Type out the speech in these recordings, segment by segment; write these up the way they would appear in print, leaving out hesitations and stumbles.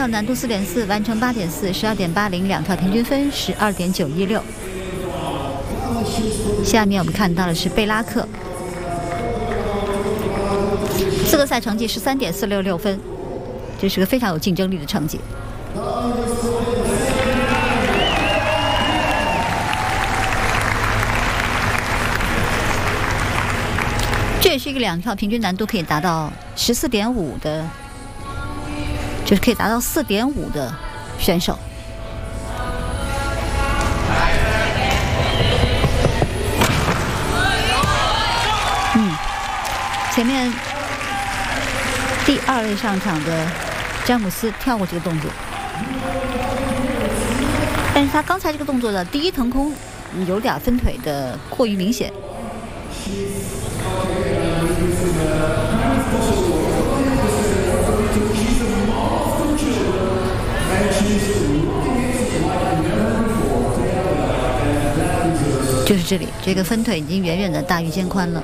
跳难度4.4，完成8.4，12.80，两跳平均分12.916。下面我们看到的是贝拉克，资格赛成绩13.466分，这是个非常有竞争力的成绩。这也是一个两跳平均难度可以达到14.5的，就是可以达到4.5的选手。前面第2位上场的詹姆斯跳过这个动作，但是他刚才这个动作的第一腾空有点分腿的过于明显。就是这里，这个分腿已经远远的大于肩宽了。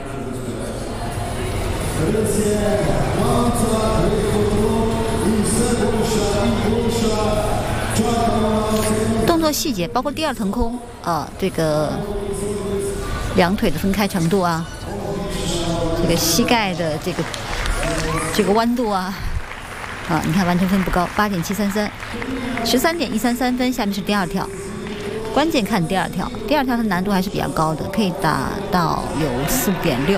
动作细节包括第2腾空这个两腿的分开程度啊，这个膝盖的这个弯度啊，你看完成分不高，8.733，13.133分。下面是第2跳，关键看第2跳，第2跳的难度还是比较高的，可以达到有4.6。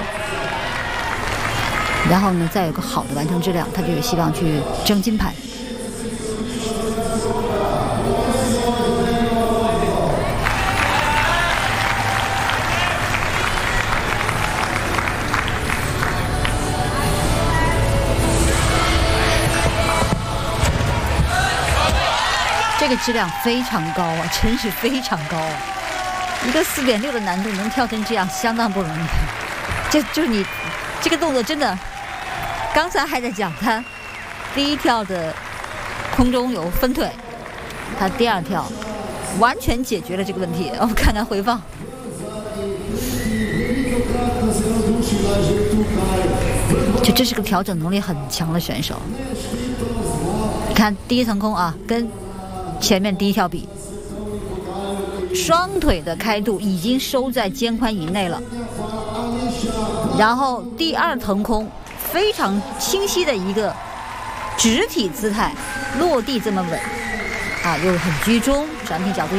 然后呢，再有个好的完成质量，他就有希望去争金牌。这个质量非常高啊，真是非常高啊！一个4.6的难度能跳成这样，相当不容易。就是你这个动作真的。刚才还在讲他第1跳的空中有分腿，他第2跳完全解决了这个问题。我们看看回放。这是个调整能力很强的选手。你看第1腾空啊，跟前面第1跳比，双腿的开度已经收在肩宽以内了。然后第2腾空非常清晰的一个直体姿态，落地这么稳又很居中，转体角度